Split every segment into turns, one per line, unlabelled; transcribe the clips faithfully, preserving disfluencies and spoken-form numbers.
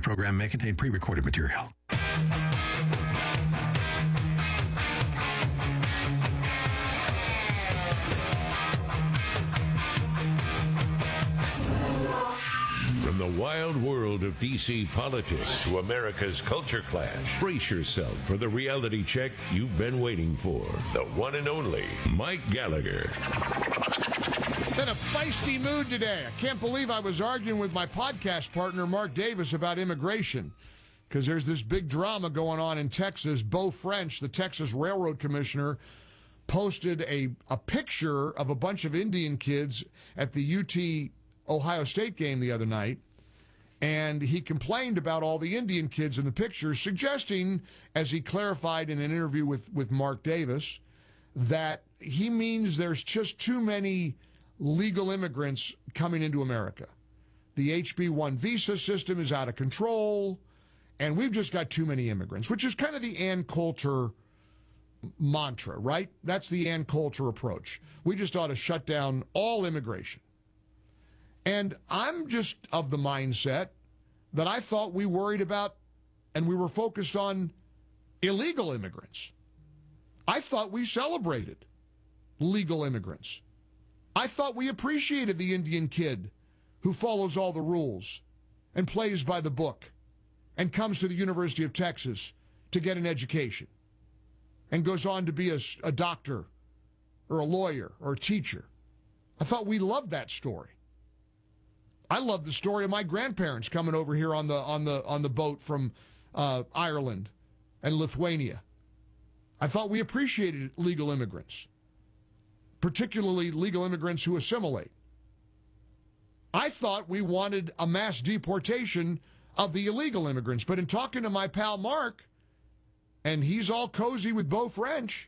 program may contain pre-recorded material.
From the wild world of D C politics to America's culture clash, brace yourself for the reality check you've been waiting for. The one and only Mike Gallagher.
In a feisty mood today. I can't believe I was arguing with my podcast partner, Mark Davis, about immigration. Because there's this big drama going on in Texas. Beau French, the Texas Railroad Commissioner, posted a, a picture of a bunch of Indian kids at the U T Ohio State game the other night. And he complained about all the Indian kids in the picture, suggesting, as he clarified in an interview with, with Mark Davis, that he means there's just too many legal immigrants coming into America. The H B one visa system is out of control, and we've just got too many immigrants, which is kind of the Ann Coulter mantra, right? That's the Ann Coulter approach. We just ought to shut down all immigration. And I'm just of the mindset that I thought we worried about and we were focused on illegal immigrants. I thought we celebrated legal immigrants. I thought we appreciated the Indian kid who follows all the rules and plays by the book and comes to the University of Texas to get an education and goes on to be a, a doctor or a lawyer or a teacher. I thought we loved that story. I love the story of my grandparents coming over here on the on the on the boat from uh, Ireland and Lithuania. I thought we appreciated legal immigrants, particularly legal immigrants who assimilate. I thought we wanted a mass deportation of the illegal immigrants, but in talking to my pal Mark, and he's all cozy with Beau French,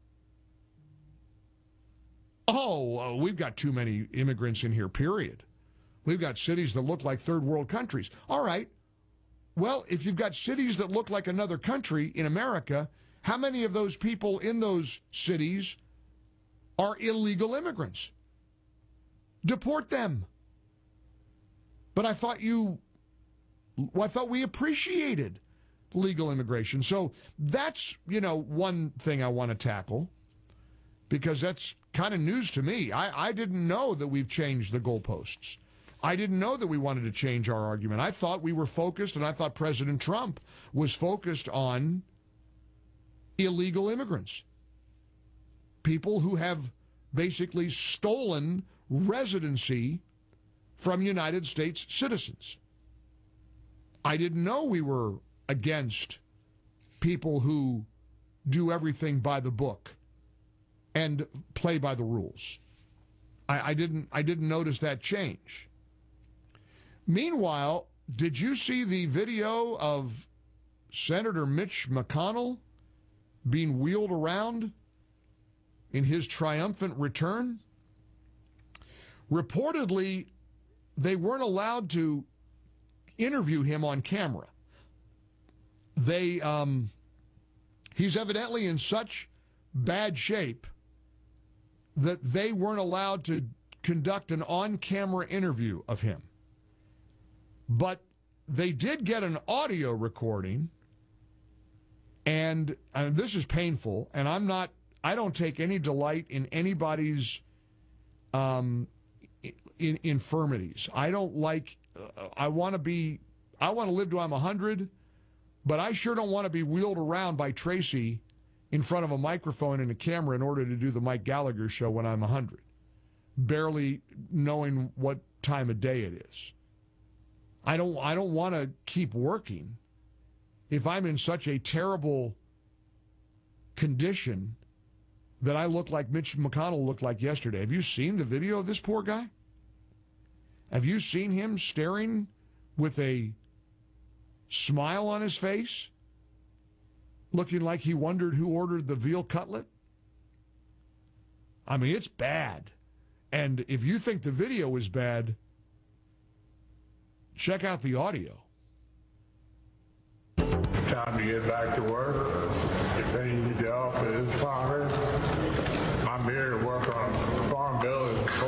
oh, uh, we've got too many immigrants in here, period. We've got cities that look like third world countries. All right. Well, if you've got cities that look like another country in America, how many of those people in those cities are illegal immigrants? Deport them. But I thought you, I thought we appreciated legal immigration. So that's, you know, one thing I want to tackle, because that's kind of news to me. I, I didn't know that we've changed the goalposts. I didn't know that we wanted to change our argument. I thought we were focused, and I thought President Trump was focused on illegal immigrants. People who have basically stolen residency from United States citizens. I didn't know we were against people who do everything by the book and play by the rules. I, I didn't I didn't notice that change. Meanwhile, did you see the video of Senator Mitch McConnell being wheeled around in his triumphant return? Reportedly, they weren't allowed to interview him on camera. They, um, he's evidently in such bad shape that they weren't allowed to conduct an on-camera interview of him. But they did get an audio recording, and uh, this is painful, and I'm not, I don't take any delight in anybody's um, in, infirmities. I don't like, uh, I want to be, I want to live till I'm one hundred, but I sure don't want to be wheeled around by Tracy in front of a microphone and a camera in order to do the Mike Gallagher show when I'm one hundred, barely knowing what time of day it is. I don't I don't want to keep working if I'm in such a terrible condition that I look like Mitch McConnell looked like yesterday. Have you seen the video of this poor guy? Have you seen him staring with a smile on his face, looking like he wondered who ordered the veal cutlet? I mean, it's bad. And if you think the video is bad, check out the audio.
Time to get back to work. If they need help, it's fine. I'm here to work on Farm Bill.